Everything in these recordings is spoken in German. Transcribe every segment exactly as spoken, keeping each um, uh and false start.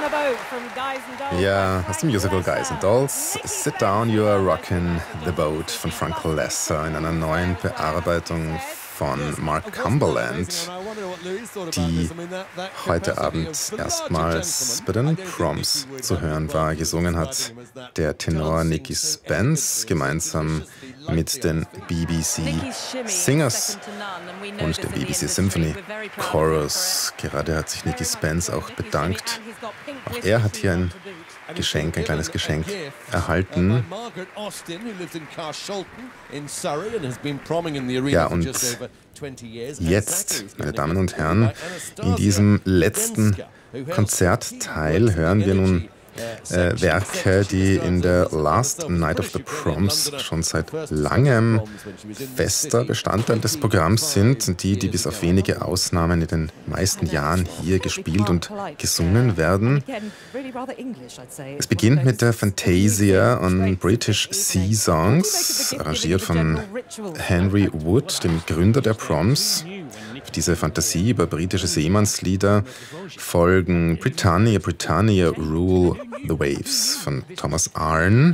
Ja, aus dem Musical Guys and Dolls, Sit Down, You Are Rockin' the Boat von Frank Loesser in einer neuen Bearbeitung von Mark Cumberland, die heute Abend erstmals bei den Proms zu hören war. Gesungen hat der Tenor Nicky Spence gemeinsam mit den B B C Singers und dem B B C Symphony Chorus. Gerade hat sich Nicky Spence auch bedankt. Auch er hat hier ein Geschenk, ein kleines Geschenk erhalten. Ja, und jetzt, meine Damen und Herren, in diesem letzten Konzertteil hören wir nun Äh, Werke, die in der Last Night of the Proms schon seit langem fester Bestandteil des Programms sind, die, die bis auf wenige Ausnahmen in den meisten Jahren hier gespielt und gesungen werden. Es beginnt mit der Fantasia on British Sea Songs, arrangiert von Henry Wood, dem Gründer der Proms. Auf diese Fantasie über britische Seemannslieder folgen Britannia, Britannia, Rule the Waves von Thomas Arne.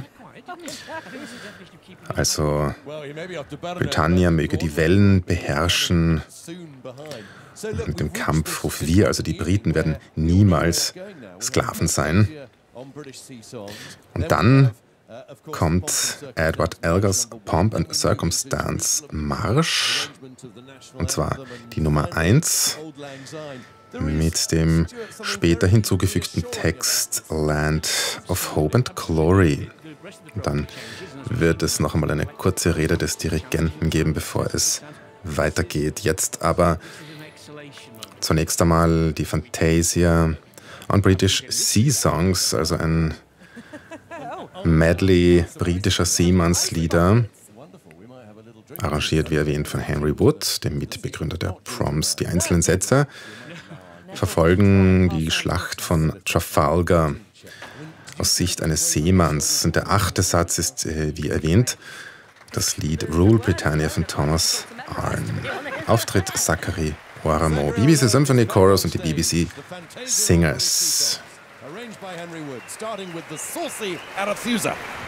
Also Britannia möge die Wellen beherrschen. Und mit dem Kampfruf wir, also die Briten, werden niemals Sklaven sein. Und dann kommt Edward Elgars Pomp and Circumstance Marsch, und zwar die Nummer eins, mit dem später hinzugefügten Text Land of Hope and Glory. Und dann wird es noch einmal eine kurze Rede des Dirigenten geben, bevor es weitergeht. Jetzt aber zunächst einmal die Fantasia on British Sea Songs, also ein Medley britischer Seemannslieder, arrangiert wie erwähnt von Henry Wood, dem Mitbegründer der Proms. Die einzelnen Sätze verfolgen die Schlacht von Trafalgar aus Sicht eines Seemanns. Und der achte Satz ist, äh, wie erwähnt, das Lied Rule Britannia von Thomas Arne. Auftritt Zachary Oramo, B B C Symphony Chorus und die B B C Singers. Arranged by Henry Wood, starting with the saucy Arethusa.